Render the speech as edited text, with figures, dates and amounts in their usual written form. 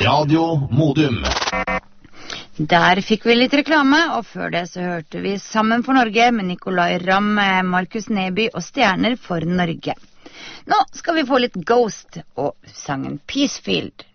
Radio Modum. Der fikk vi litt reklame, og før det så hørte vi Sammen for Norge med Nicolai Ramm, Markus Neby og Stjerner for Norge. Nå skal vi få litt Ghost og sangen Peacefield.